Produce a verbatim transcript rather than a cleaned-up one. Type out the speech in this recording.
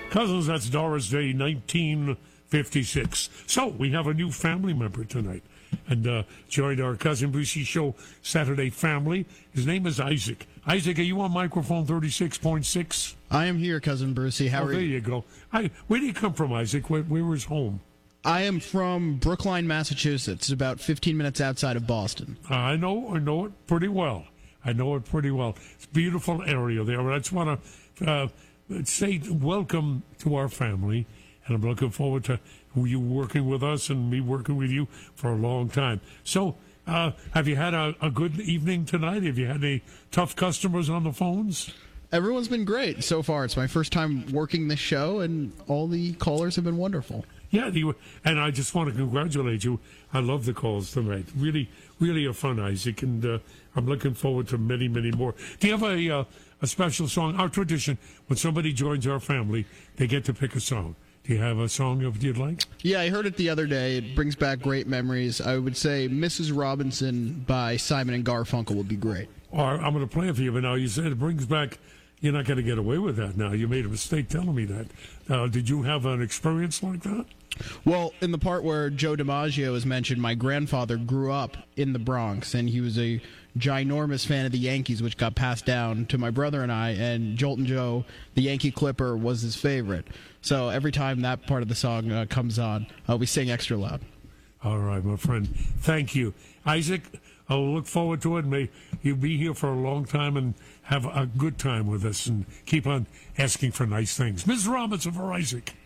Cousins, that's Doris Day, nineteen fifty-six. So, we have a new family member tonight. And uh, joined our Cousin Brucey Show Saturday family. His name is Isaac. Isaac, are you on microphone thirty-six point six? I am here, Cousin Brucey. How oh, are there you? you go. I, where do you come from, Isaac? Where, where was home? I am from Brookline, Massachusetts, about fifteen minutes outside of Boston. Uh, I know I know it pretty well. I know it pretty well. It's a beautiful area there. I just want to uh, say welcome to our family, and I'm looking forward to you working with us and me working with you for a long time. So, uh, have you had a, a good evening tonight? Have you had any tough customers on the phones? Everyone's been great so far. It's my first time working this show, and all the callers have been wonderful. Yeah, the, and I just want to congratulate you. I love the calls tonight. Really, really are fun, Isaac, and uh, I'm looking forward to many, many more. Do you have a uh, a special song? Our tradition, when somebody joins our family, they get to pick a song. Do you have a song of you'd like? Yeah, I heard it the other day. It brings back great memories. I would say Missus Robinson by Simon and Garfunkel would be great. Or I'm going to play it for you, but now you said it brings back. You're not going to get away with that now. You made a mistake telling me that. Uh, did you have an experience like that? Well, in the part where Joe DiMaggio is mentioned, my grandfather grew up in the Bronx, and he was a ginormous fan of the Yankees, which got passed down to my brother and I, and Joltin' Joe, the Yankee Clipper, was his favorite. So every time that part of the song uh, comes on, uh, we sing extra loud. All right, my friend. Thank you. Isaac, I'll look forward to it. May you be here for a long time and have a good time with us and keep on asking for nice things. Miz Robinson for Isaac.